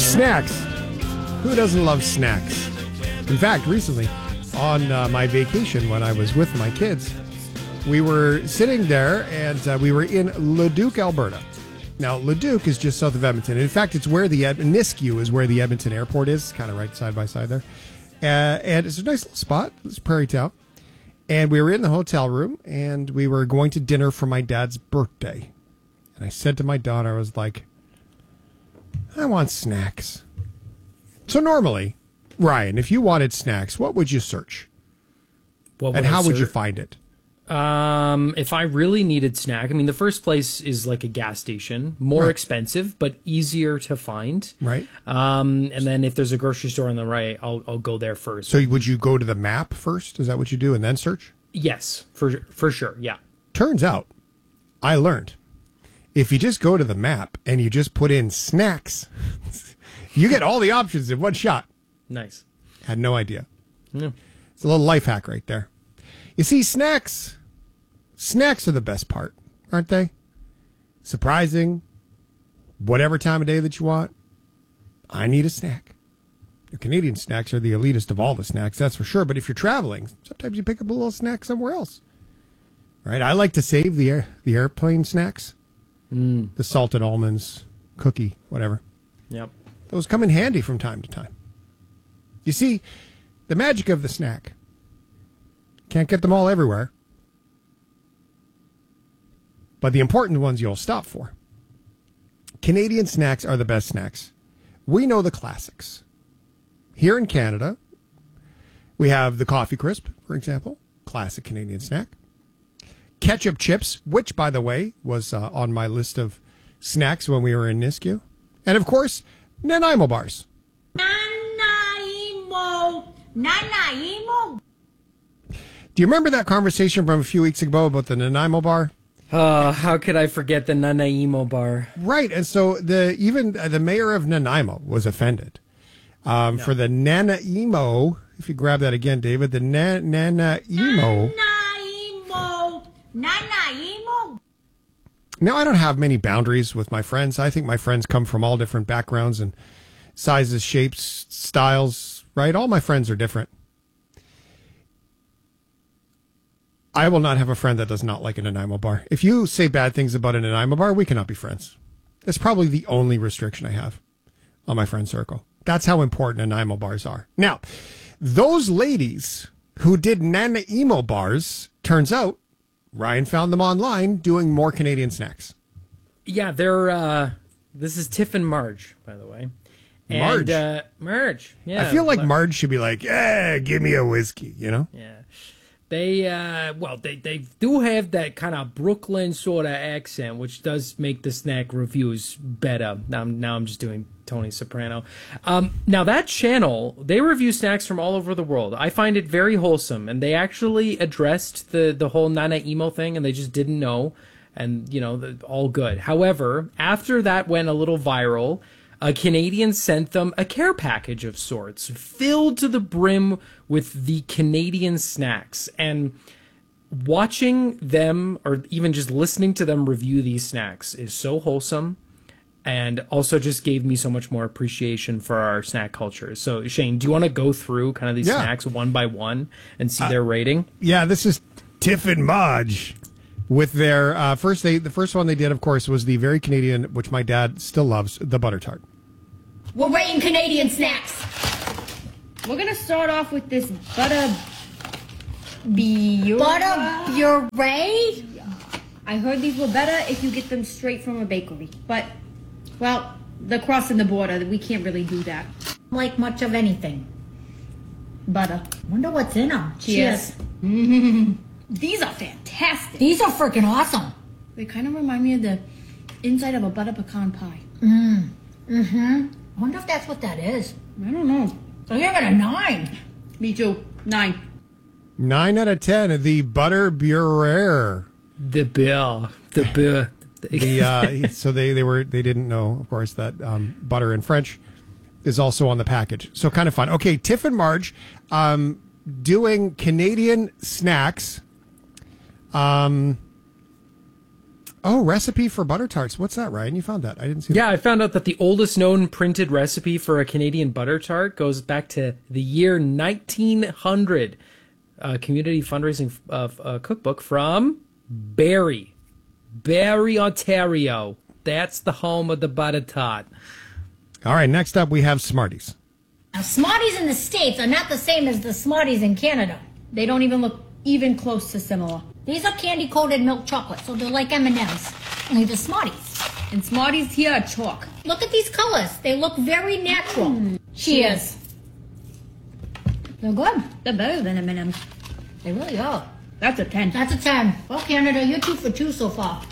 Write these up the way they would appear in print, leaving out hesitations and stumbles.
Snacks. Who doesn't love snacks? In fact, recently, on my vacation when I was with my kids, we were sitting there and we were in Leduc, Alberta. Now, Leduc is just south of Edmonton. In fact, it's where Nisku is where the Edmonton airport is, kind of right side by side there. And it's a nice little spot. It's a prairie town. And we were in the hotel room and we were going to dinner for my dad's birthday. And I said to my daughter, I was like, I want snacks. So normally, Ryan, if you wanted snacks, what would you search? And how would you find it? If I really needed snack, I mean, the first place is like a gas station, more expensive, but easier to find. Right. And then if there's a grocery store on the right, I'll go there first. So would you go to the map first? Is that what you do and then search? Yes, for sure. Yeah. Turns out, I learned, if you just go to the map and you just put in snacks, you get all the options in one shot. Nice. Had no idea. Yeah. It's a little life hack right there. You see, snacks are the best part, aren't they? Surprising, whatever time of day that you want. I need a snack. The Canadian snacks are the elitist of all the snacks, that's for sure. But if you're traveling, sometimes you pick up a little snack somewhere else. Right? I like to save the airplane snacks. The salted almonds, cookie, whatever. Yep. Those come in handy from time to time. You see, the magic of the snack. Can't get them all everywhere. But the important ones you'll stop for. Canadian snacks are the best snacks. We know the classics. Here in Canada, we have the Coffee Crisp, for example. Classic Canadian snack. Ketchup chips, which, by the way, was on my list of snacks when we were in Nisku. And, of course, Nanaimo bars. Nanaimo! Nanaimo! Do you remember that conversation from a few weeks ago about the Nanaimo bar? How could I forget the Nanaimo bar? Right, and so even the mayor of Nanaimo was offended for the Nanaimo. If you grab that again, David, the Nanaimo. Nanaimo! Nanaimo! Now, I don't have many boundaries with my friends. I think my friends come from all different backgrounds and sizes, shapes, styles, right? All my friends are different. I will not have a friend that does not like a Nanaimo bar. If you say bad things about a Nanaimo bar, we cannot be friends. That's probably the only restriction I have on my friend circle. That's how important Nanaimo bars are. Now, those ladies who did Nanaimo bars, turns out, Ryan found them online doing more Canadian snacks. Yeah, they're, this is Tiff and Marge, by the way. Marge? And, Marge, yeah. I feel like Marge should be like, give me a whiskey, you know? Yeah. They do have that kind of Brooklyn sort of accent, which does make the snack reviews better. Now I'm just doing Tony Soprano. Now that channel, they review snacks from all over the world. I find it very wholesome, and they actually addressed the whole Nanaimo thing, and they just didn't know, and all good. However, after that went a little viral, a Canadian sent them a care package of sorts, filled to the brim with the Canadian snacks. And watching them, or even just listening to them review these snacks, is so wholesome, and also just gave me so much more appreciation for our snack culture. So, Shane, do you want to go through kind of these snacks one by one and see their rating? Yeah, this is Tiff and Marge. With their the first one they did, of course, was the very Canadian, which my dad still loves, the butter tart. We're rating Canadian snacks. We're gonna start off with this butter puree. I heard these were better if you get them straight from a bakery. But, well, they're crossing the border. We can't really do that. Like much of anything. Butter. Wonder what's in them. Cheers. These are fantastic. These are freaking awesome. They kind of remind me of the inside of a butter pecan pie. I wonder if that's what that is. I don't know. I give it a 9. Me too. 9. 9 out of 10 of the butter puree. The bill. So they didn't know, of course, that butter in French is also on the package. So kind of fun. Okay, Tiff and Marge doing Canadian snacks. Oh, recipe for butter tarts. What's that, Ryan? You found that. I didn't see that. Yeah, I found out that the oldest known printed recipe for a Canadian butter tart goes back to the year 1900. Community fundraising cookbook from Barrie, Ontario. That's the home of the butter tart. All right, next up we have Smarties. Now, Smarties in the States are not the same as the Smarties in Canada. They don't even look even close to similar. These are candy-coated milk chocolate, so they're like M&Ms, only they're Smarties. And Smarties here are chalk. Look at these colors. They look very natural. Cheers. They're good. They're better than M&M's. They really are. That's a 10. That's a 10. Well, Canada, you're 2 for 2 so far.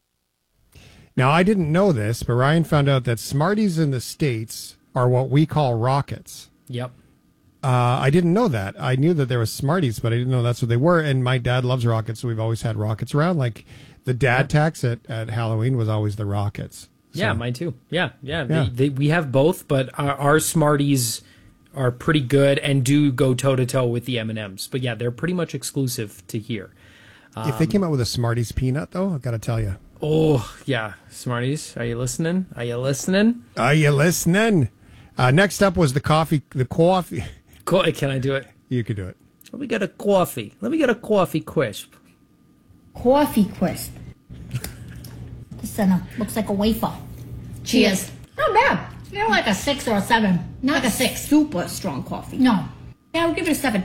Now, I didn't know this, but Ryan found out that Smarties in the States are what we call rockets. Yep. I didn't know that. I knew that there was Smarties, but I didn't know that's what they were. And my dad loves rockets, so we've always had rockets around. Like the dad tax at Halloween was always the rockets. So, yeah, mine too. Yeah. We have both, but our Smarties are pretty good and do go toe-to-toe with the M&Ms. But yeah, they're pretty much exclusive to here. If they came out with a Smarties peanut, though, I've got to tell you. Oh, yeah. Smarties, are you listening? Are you listening? Are you listening? Next up was the coffee. Can I do it? You could do it. Let me get a coffee. Let me get a coffee crisp. Coffee crisp. This looks like a wafer. Cheers. Not bad. They're like a 6 or a 7. Not like a 6. Super strong coffee. No. Yeah, I'll give it a 7.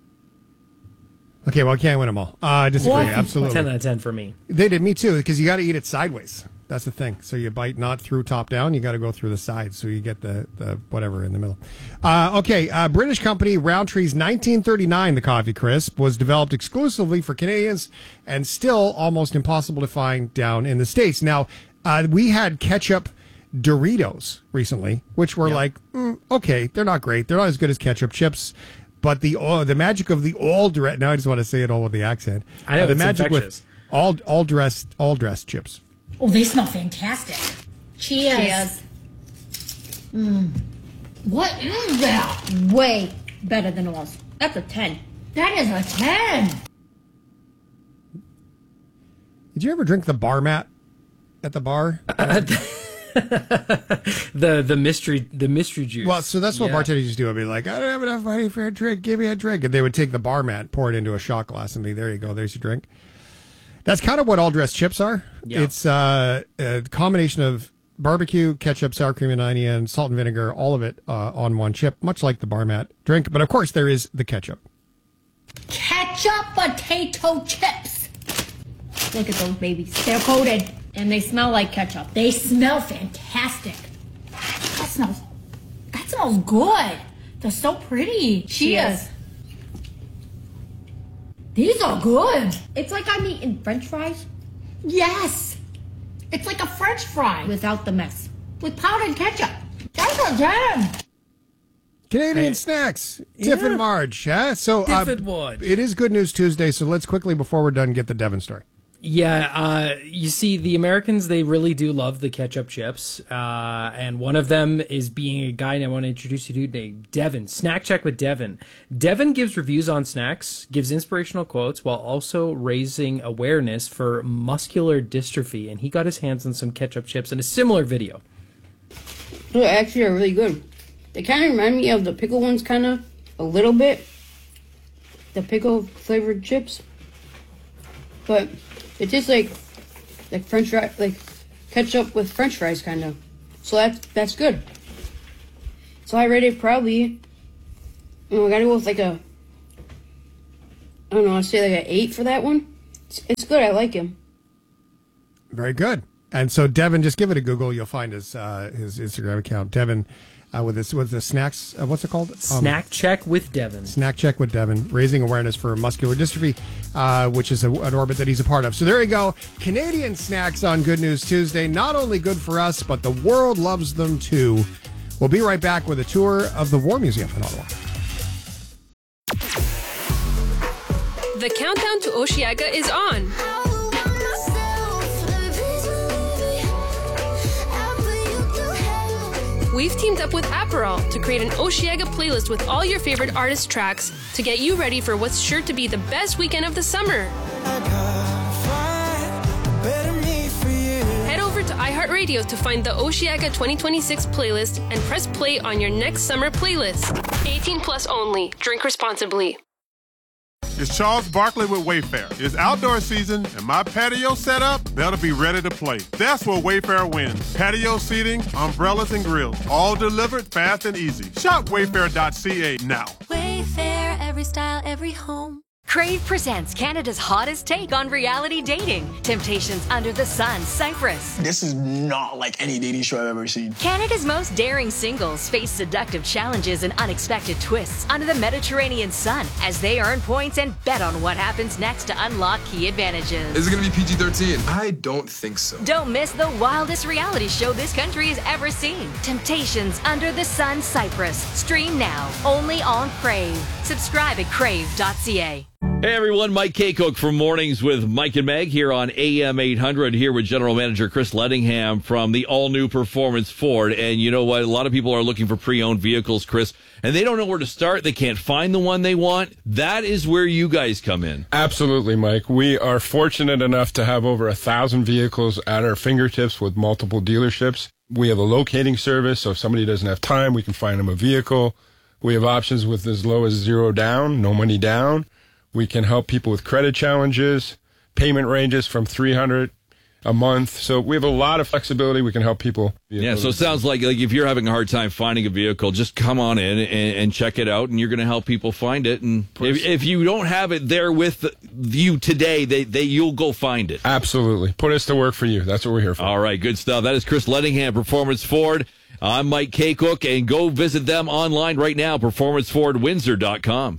Okay, well, I can't win them all. I disagree. Coffee. Absolutely. 10 out of 10 for me. They did me too, because you got to eat it sideways. That's the thing. So you bite not through top down. You got to go through the sides, so you get the whatever in the middle. British company Rowntree's 1939, the Coffee Crisp, was developed exclusively for Canadians and still almost impossible to find down in the States. Now, we had ketchup Doritos recently, which were okay, they're not great. They're not as good as ketchup chips. But the magic of the all dressed. Now I just want to say it all with the accent. I know the it's magic infectious. with all dressed chips. Oh, they smell fantastic. Cheers. What is that? Way better than ours. That's a 10. That is a 10. Did you ever drink the bar mat at the bar? the mystery juice. Well, so that's what bartenders used to do. I'd be like, I don't have enough money for a drink. Give me a drink. And they would take the bar mat, pour it into a shot glass, and be, there you go. There's your drink. That's kind of what all dressed chips are. Yeah. It's a combination of barbecue, ketchup, sour cream and onion, salt and vinegar, all of it on one chip, much like the bar mat drink. But of course, there is the ketchup. Ketchup potato chips. Look at those babies. They're coated. And they smell like ketchup. They smell fantastic. That smells good. They're so pretty. Cheers. These are good. It's like I'm eating French fries Yes. It's like a French fry without the mess. with powdered ketchup. That's a jam. Canadian snacks. Tiff and Marge. Huh? So Tiff and Marge. it is Good News Tuesday, so let's quickly, before we're done, get the Devon story. Yeah, you see, the Americans, they really do love the ketchup chips. And one of them is being a guy I want to introduce you to named Devon. Snack Check with Devon. Devon gives reviews on snacks, gives inspirational quotes, while also raising awareness for muscular dystrophy. And he got his hands on some ketchup chips in a similar video. They actually are really good. They kind of remind me of the pickle ones, kind of, a little bit. The pickle flavored chips. But it tastes like French fry, like ketchup with French fries, kind of. So that's good. So I rate it probably. I gotta go with like a. I don't know. I'd say like an 8 for that one. It's good. I like him. Very good. And so Devon, just give it a Google. You'll find his Instagram account. Devon, with the snacks. What's it called? Snack Check with Devon. Snack Check with Devon, raising awareness for muscular dystrophy, which is an orbit that he's a part of. So there you go. Canadian snacks on Good News Tuesday. Not only good for us, but the world loves them too. We'll be right back with a tour of the War Museum in Ottawa. The countdown to Osheaga is on. We've teamed up with Aperol to create an Osheaga playlist with all your favorite artist tracks to get you ready for what's sure to be the best weekend of the summer. iHeartRadio to find the Osheaga 2026 playlist and press play on your next summer playlist. 18 plus only. Drink responsibly. It's Charles Barkley with Wayfair. It's outdoor season, and my patio setup, that'll be ready to play. That's where Wayfair wins. Patio seating, umbrellas, and grills, all delivered fast and easy. Shop wayfair.ca now. Wayfair, every style, every home. Crave presents Canada's hottest take on reality dating. Temptations Under the Sun, Cyprus. This is not like any dating show I've ever seen. Canada's most daring singles face seductive challenges and unexpected twists under the Mediterranean sun as they earn points and bet on what happens next to unlock key advantages. Is it going to be PG-13? I don't think so. Don't miss the wildest reality show this country has ever seen. Temptations Under the Sun, Cyprus. Stream now, only on Crave. Subscribe at crave.ca. Hey everyone, Mike Kaycook from Mornings with Mike and Meg here on AM 800, here with General Manager Chris Lettingham from the all-new Performance Ford. And you know what? A lot of people are looking for pre-owned vehicles, Chris, and they don't know where to start. They can't find the one they want. That is where you guys come in. Absolutely, Mike. We are fortunate enough to have over 1,000 vehicles at our fingertips with multiple dealerships. We have a locating service, so if somebody doesn't have time, we can find them a vehicle. We have options with as low as $0 down, no money down. We can help people with credit challenges, payment ranges from $300 a month. So we have a lot of flexibility. We can help people. Yeah, so it sounds like if you're having a hard time finding a vehicle, just come on in and check it out, and you're going to help people find it. And if you don't have it there with you today, you'll go find it. Absolutely. Put us to work for you. That's what we're here for. All right, good stuff. That is Chris Lettingham, Performance Ford. I'm Mike Kaycook, and go visit them online right now, performancefordwindsor.com.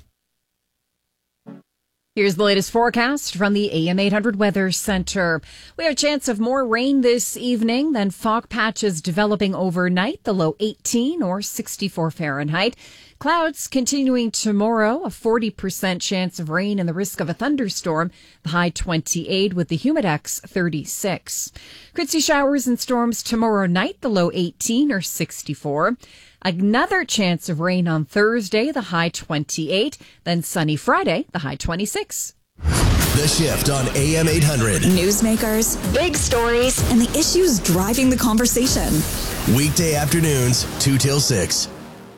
Here's the latest forecast from the AM 800 Weather Center. We have a chance of more rain this evening, then fog patches developing overnight, the low 18 or 64 Fahrenheit. Clouds continuing tomorrow, a 40% chance of rain and the risk of a thunderstorm, the high 28 with the humidex 36. Could see showers and storms tomorrow night, the low 18 or 64. Another chance of rain on Thursday, the high 28. Then sunny Friday, the high 26. The Shift on AM 800. Newsmakers, big stories, and the issues driving the conversation. Weekday afternoons, 2 till 6.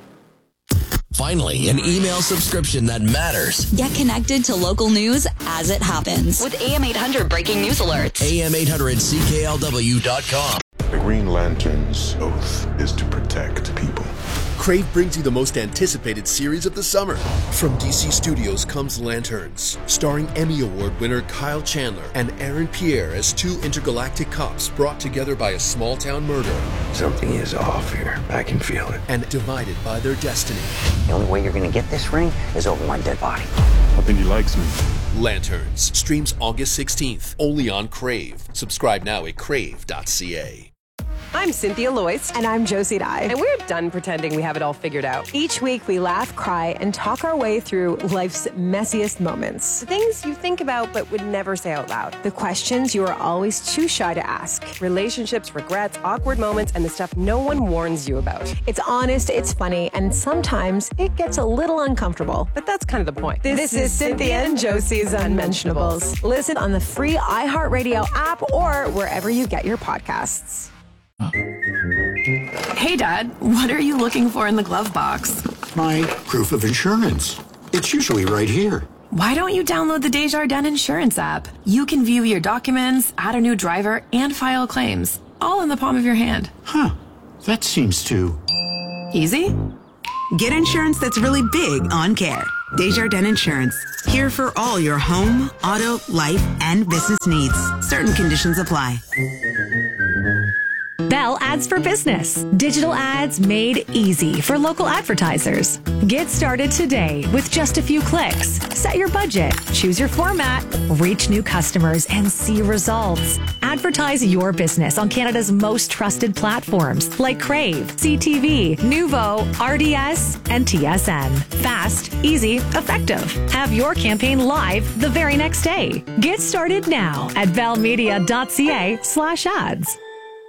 Finally, an email subscription that matters. Get connected to local news as it happens. With AM 800 breaking news alerts. AM800CKLW.com. The Green Lantern's oath is to protect people. Crave brings you the most anticipated series of the summer. From DC Studios comes Lanterns, starring Emmy Award winner Kyle Chandler and Aaron Pierre as two intergalactic cops brought together by a small-town murder. Something is off here. I can feel it. And divided by their destiny. The only way you're going to get this ring is over my dead body. I think he likes me. Lanterns streams August 16th, only on Crave. Subscribe now at crave.ca. I'm Cynthia Loyce. And I'm Josie Dye. And we're done pretending we have it all figured out. Each week, we laugh, cry, and talk our way through life's messiest moments. The things you think about but would never say out loud. The questions you are always too shy to ask. Relationships, regrets, awkward moments, and the stuff no one warns you about. It's honest, it's funny, and sometimes it gets a little uncomfortable. But that's kind of the point. This is Cynthia and Josie's Unmentionables. Listen on the free iHeartRadio app or wherever you get your podcasts. Hey, Dad, what are you looking for in the glove box? My proof of insurance. It's usually right here. Why don't you download the Desjardins Insurance app? You can view your documents, add a new driver, and file claims, all in the palm of your hand. Huh, that seems too... easy? Get insurance that's really big on care. Desjardins Insurance. Here for all your home, auto, life, and business needs. Certain conditions apply. Bell Ads for Business. Digital ads made easy for local advertisers. Get started today with just a few clicks. Set your budget, choose your format, reach new customers, and see results. Advertise your business on Canada's most trusted platforms like Crave, CTV, Nuvo, RDS, and TSN. Fast, easy, effective. Have your campaign live the very next day. Get started now at bellmedia.ca/ads.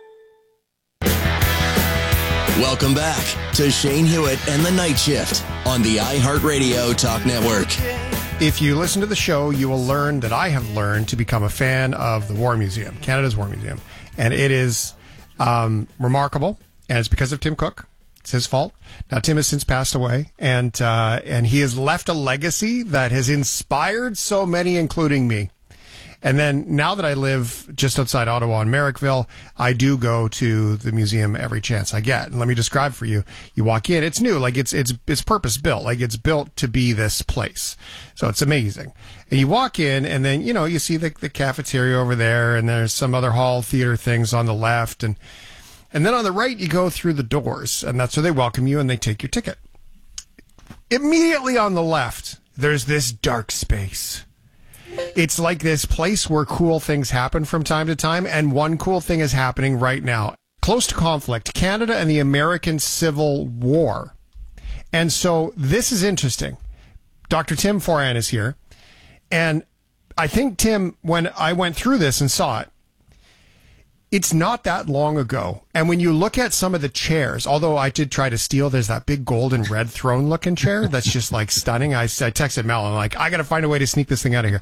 Welcome back to Shane Hewitt and the Night Shift on the iHeartRadio Talk Network. If you listen to the show, you will learn that I have learned to become a fan of the War Museum, Canada's War Museum. And it is Remarkable, and it's because of Tim Cook. It's his fault. Now, Tim has since passed away, and he has left a legacy that has inspired so many, including me. And then now that I live just outside Ottawa in Merrickville, I do go to the museum every chance I get. And let me describe for you. You walk in, it's new, like it's purpose built, like it's built to be this place. So it's amazing. And you walk in, and then, you know, you see the cafeteria over there, and there's some other hall theater things on the left, and then on the right, you go through the doors, and that's where they welcome you and they take your ticket. Immediately on the left, there's this dark space. It's like this place where cool things happen from time to time, and one cool thing is happening right now. Close to conflict, Canada and the American Civil War. And so this is interesting. Dr. Tim Foran is here, and I think, Tim, when I went through this and saw it, it's not that long ago. And when you look at some of the chairs, although I did try to steal, there's that big gold and red throne looking chair that's just like stunning. I texted Mel, I'm like, I got to find a way to sneak this thing out of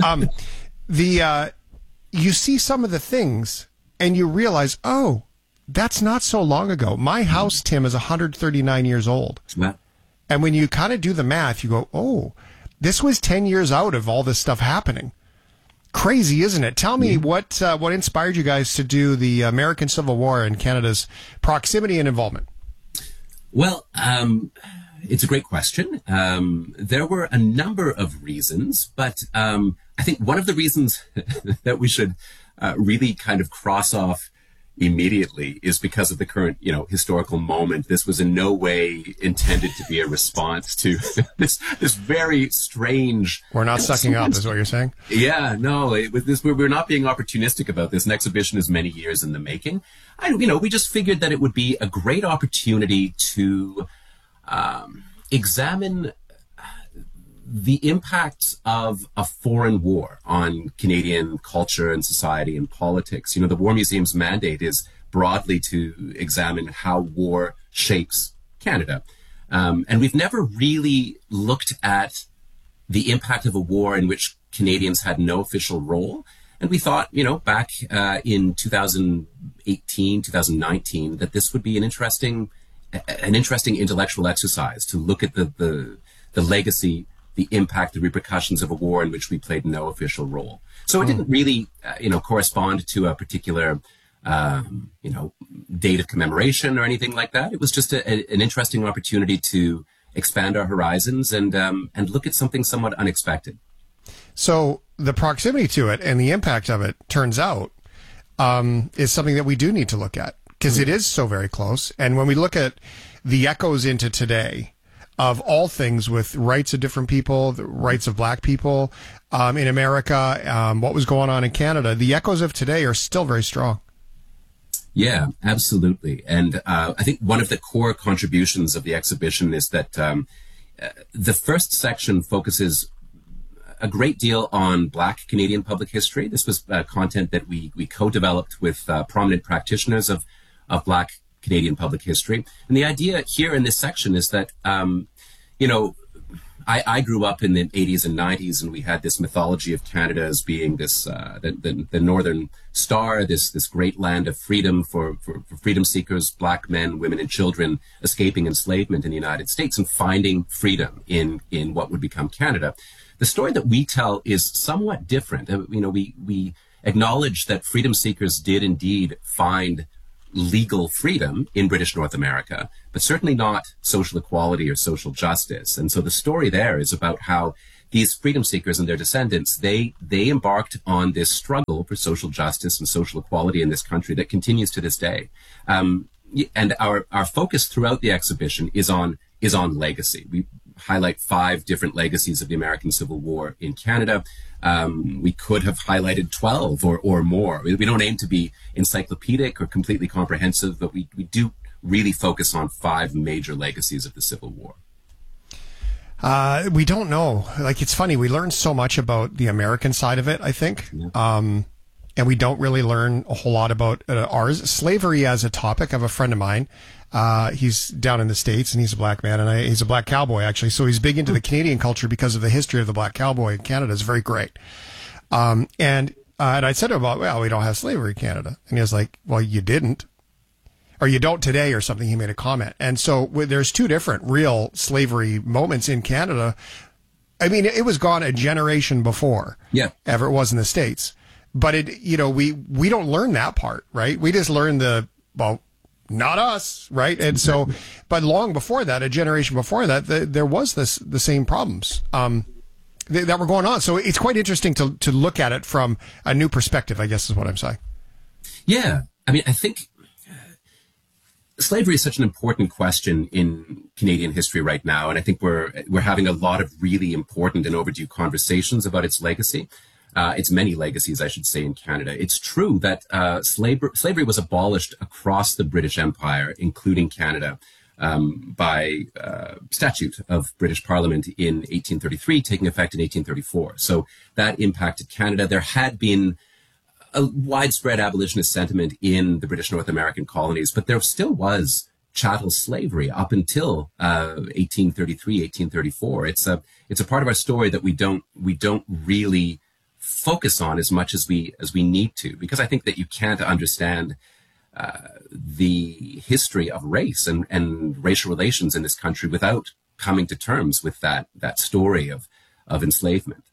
here. You see some of the things and you realize, oh, that's not so long ago. My house, Tim, is 139 years old. And when you kind of do the math, you go, oh, this was 10 years out of all this stuff happening. Crazy, isn't it? Tell me what inspired you guys to do the American Civil War and Canada's proximity and involvement? Well, it's a great question. There were a number of reasons, but I think one of the reasons that we should really kind of cross off immediately is because of the current, historical moment. This was in no way intended to be a response to this very strange. We're not sucking up, is what you're saying? Yeah, no. We're not being opportunistic about this. An exhibition is many years in the making. We just figured that it would be a great opportunity to examine the impact of a foreign war on Canadian culture and society and politics. The War Museum's mandate is broadly to examine how war shapes Canada. And we've never really looked at the impact of a war in which Canadians had no official role. And we thought, back in 2018, 2019, that this would be an interesting intellectual exercise to look at the legacy, the impact, the repercussions of a war in which we played no official role. So it didn't really, correspond to a particular, date of commemoration or anything like that. It was just an interesting opportunity to expand our horizons and look at something somewhat unexpected. So the proximity to it and the impact of it, turns out, is something that we do need to look at because it is so very close. And when we look at the echoes into today, of all things with rights of different people, the rights of black people in America, what was going on in Canada, the echoes of today are still very strong. Yeah, absolutely. And I think one of the core contributions of the exhibition is that the first section focuses a great deal on Black Canadian public history. This was content that we co-developed with prominent practitioners of Black Canadian public history. And the idea here in this section is that, I grew up in the 80s and 90s, and we had this mythology of Canada as being this, the Northern Star, this great land of freedom for freedom seekers, Black men, women, and children escaping enslavement in the United States and finding freedom in what would become Canada. The story that we tell is somewhat different. We acknowledge that freedom seekers did indeed find legal freedom in British North America, but certainly not social equality or social justice. And so the story there is about how these freedom seekers and their descendants, they embarked on this struggle for social justice and social equality in this country that continues to this day. And our focus throughout the exhibition is on legacy. We highlight 5 different legacies of the American Civil War in Canada. We could have highlighted 12 or more. We don't aim to be encyclopedic or completely comprehensive, but we do really focus on 5 major legacies of the Civil War. We don't know. Like, it's funny. We learn so much about the American side of it, I think. Yeah. And we don't really learn a whole lot about ours. Slavery as a topic. I have a friend of mine. He's down in the States, and he's a black man, and he's a black cowboy, actually. So he's big into the Canadian culture because of the history of the black cowboy in Canada. It's very great. And I said to him about, well, we don't have slavery in Canada. And he was like, well, you didn't. or you don't today or something. He made a comment. And so there's two different real slavery moments in Canada. I mean, it was gone a generation before ever it was in the States. But we don't learn that part, right? We just learn not us, right? And so, but long before that, a generation before that, there was the same problems that were going on. So it's quite interesting to look at it from a new perspective, I guess is what I'm saying. Yeah. I mean, I think slavery is such an important question in Canadian history right now. And I think we're having a lot of really important and overdue conversations about its legacy. Its many legacies, I should say, in Canada. It's true that slavery was abolished across the British Empire, including Canada, by statute of British Parliament in 1833, taking effect in 1834. So that impacted Canada. There had been a widespread abolitionist sentiment in the British North American colonies, but there still was chattel slavery up until 1833, 1834. It's a part of our story that we don't really focus on as much as we need to, because I think that you can't understand the history of race and racial relations in this country without coming to terms with that story of enslavement.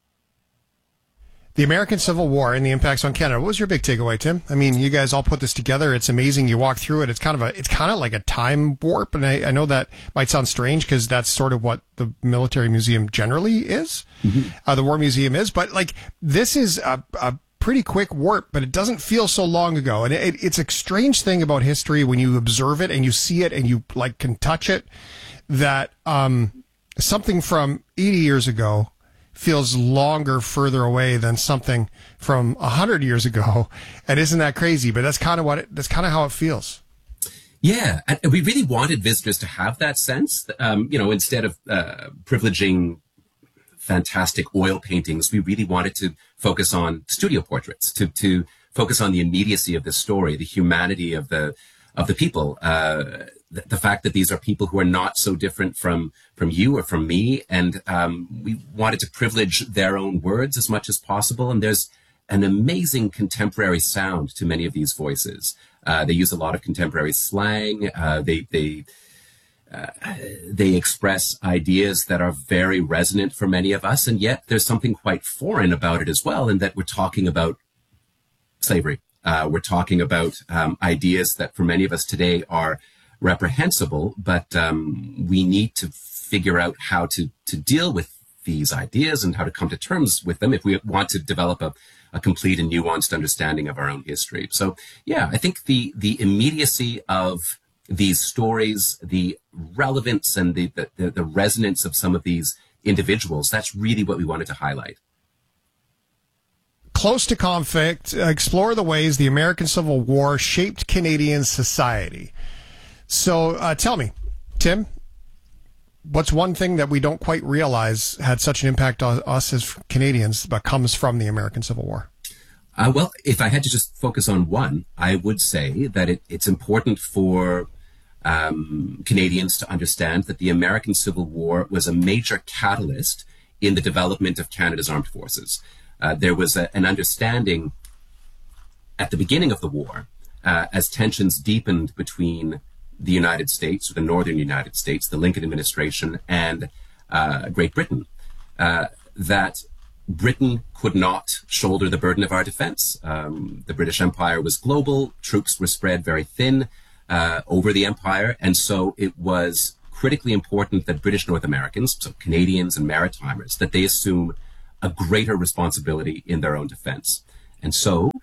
The American Civil War and the impacts on Canada. What was your big takeaway, Tim? I mean, you guys all put this together. It's amazing. You walk through it. It's kind of like a time warp. And I know that might sound strange because that's sort of what the Military Museum generally is. Mm-hmm. The War Museum is. But like, this is a pretty quick warp, but it doesn't feel so long ago. And it's a strange thing about history when you observe it and you see it and you like can touch it, that something from 80 years ago feels further away than something from 100 years ago. And isn't that crazy? But that's kind of how it feels. Yeah. And we really wanted visitors to have that sense. Instead of privileging fantastic oil paintings, we really wanted to focus on studio portraits, to focus on the immediacy of the story, the humanity of the people, the fact that these are people who are not so different from you or from me. And we wanted to privilege their own words as much as possible. And there's an amazing contemporary sound to many of these voices. They use a lot of contemporary slang. They express ideas that are very resonant for many of us. And yet there's something quite foreign about it as well, in that we're talking about slavery. We're talking about ideas that for many of us today are reprehensible, but we need to figure out how to deal with these ideas and how to come to terms with them if we want to develop a complete and nuanced understanding of our own history. So, yeah, I think the immediacy of these stories, the relevance and the resonance of some of these individuals, that's really what we wanted to highlight. Close to conflict, explore the ways the American Civil War shaped Canadian society. So tell me, Tim, what's one thing that we don't quite realize had such an impact on us as Canadians, but comes from the American Civil War? Well, if I had to just focus on one, I would say that it's important for Canadians to understand that the American Civil War was a major catalyst in the development of Canada's armed forces. There was an understanding at the beginning of the war, as tensions deepened between the United States, or the Northern United States, the Lincoln administration, and Great Britain, that Britain could not shoulder the burden of our defense. The British Empire was global. Troops were spread very thin over the empire. And so it was critically important that British North Americans, so Canadians and Maritimers, that they assume a greater responsibility in their own defense. And so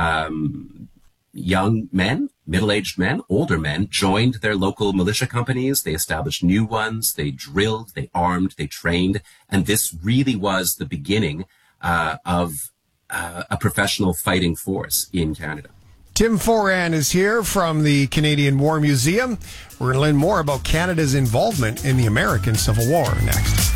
young men, middle-aged men, older men joined their local militia companies. They established new ones. They drilled, they armed, they trained. And this really was the beginning of a professional fighting force in Canada. Tim Foran is here from the Canadian War Museum. We're going to learn more about Canada's involvement in the American Civil War next.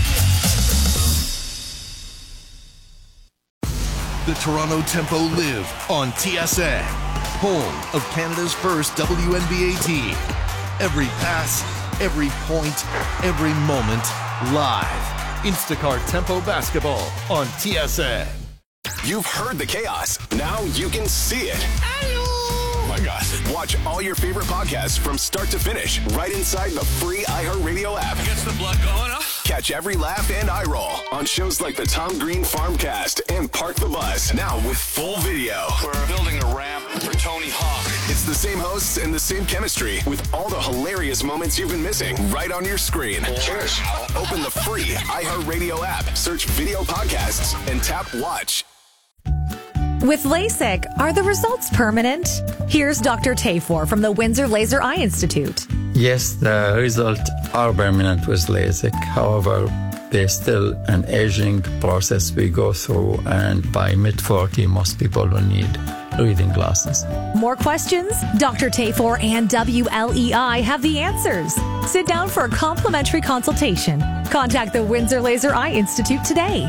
The Toronto Tempo live on TSN, home of Canada's first WNBA team. Every pass, every point, every moment, live. Instacart Tempo Basketball on TSN. You've heard the chaos. Now you can see it. My among us. Watch all your favorite podcasts from start to finish right inside the free iHeartRadio app. Gets the blood going, huh? Catch every laugh and eye roll on shows like the Tom Green Farmcast and Park the Bus, now with full video. We're building a ramp for Tony Hawk. It's the same hosts and the same chemistry with all the hilarious moments you've been missing right on your screen. Cheers. Open the free iHeartRadio app, search video podcasts, and tap watch. With LASIK, are the results permanent? Here's Dr. Tafor from the Windsor Laser Eye Institute. Yes, the results are permanent with LASIK. However, there's still an aging process we go through, and by mid-40, most people will need reading glasses. More questions? Dr. Tafor and WLEI have the answers. Sit down for a complimentary consultation. Contact the Windsor Laser Eye Institute today.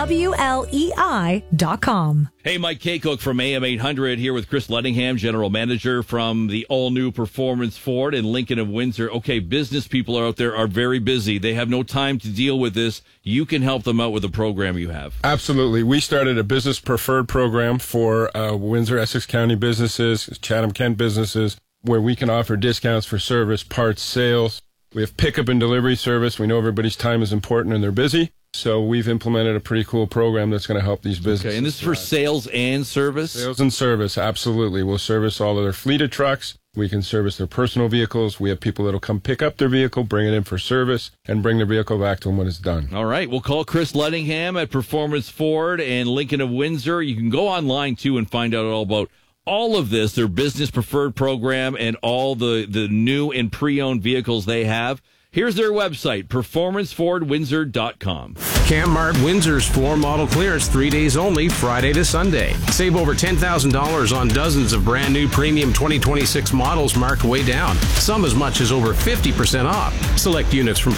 WLEI.com. Hey, Mike Kaycook from AM 800 here with Chris Lettingham, General Manager from the all-new Performance Ford in Lincoln of Windsor. Okay, business people out there are very busy. They have no time to deal with this. You can help them out with the program you have. Absolutely. We started a business preferred program for Windsor, Essex County businesses, Chatham-Kent businesses, where we can offer discounts for service, parts, sales. We have pickup and delivery service. We know everybody's time is important and they're busy. So we've implemented a pretty cool program that's going to help these businesses. Okay, and this is for sales and service? Sales and service, absolutely. We'll service all of their fleet of trucks. We can service their personal vehicles. We have people that'll come pick up their vehicle, bring it in for service, and bring their vehicle back to them when it's done. All right. We'll call Chris Lettingham at Performance Ford and Lincoln of Windsor. You can go online, too, and find out all about all of this, their business preferred program, and all the new and pre-owned vehicles they have. Here's their website, performancefordwindsor.com. Cammart Windsor's floor model clearance 3 days only, Friday to Sunday. Save over $10,000 on dozens of brand new premium 2026 models marked way down. Some as much as over 50% off. Select units from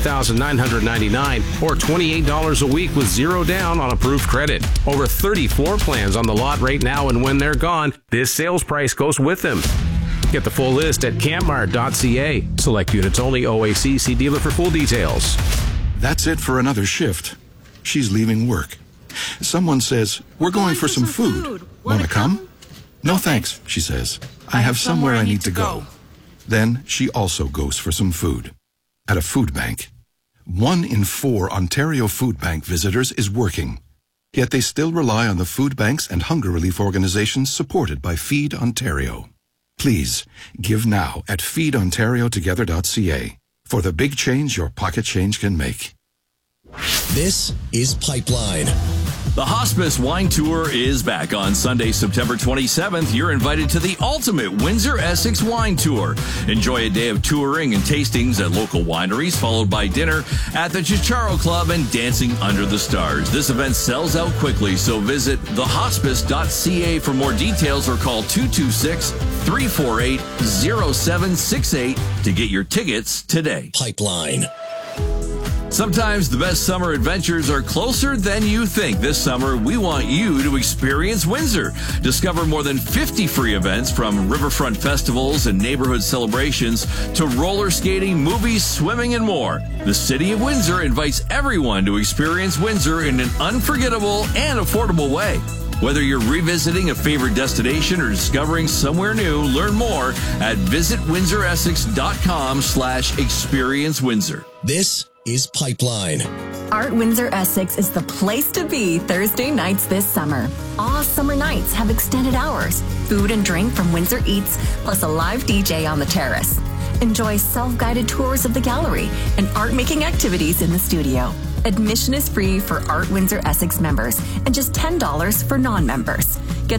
$14,999 or $28 a week with zero down on approved credit. Over 30 floor plans on the lot right now, and when they're gone, this sales price goes with them. Get the full list at cammart.ca. Select units only, OAC. See dealer for full details. That's it for another shift. She's leaving work. Someone says, "We're going for some food. Want to come?" "No thanks," she says. "I have somewhere I need to go." Then she also goes for some food. At a food bank. 1 in 4 Ontario Food Bank visitors is working. Yet they still rely on the food banks and hunger relief organizations supported by Feed Ontario. Please, give now at feedontariotogether.ca for the big change your pocket change can make. This is Pipeline. The Hospice Wine Tour is back on Sunday, September 27th. You're invited to the ultimate Windsor Essex Wine Tour. Enjoy a day of touring and tastings at local wineries, followed by dinner at the Chicharo Club and dancing under the stars. This event sells out quickly, so visit thehospice.ca for more details or call 226-348-0768 to get your tickets today. Pipeline. Sometimes the best summer adventures are closer than you think. This summer, we want you to experience Windsor. Discover more than 50 free events, from riverfront festivals and neighborhood celebrations to roller skating, movies, swimming, and more. The City of Windsor invites everyone to experience Windsor in an unforgettable and affordable way. Whether you're revisiting a favorite destination or discovering somewhere new, learn more at visitwindsoressex.com/experience Windsor. This is Pipeline. Art Windsor Essex is the place to be Thursday nights this summer. All summer nights have extended hours, food and drink from Windsor Eats, plus a live DJ on the terrace. Enjoy self-guided tours of the gallery and art-making activities in the studio. Admission is free for Art Windsor Essex members and just $10 for non-members. Get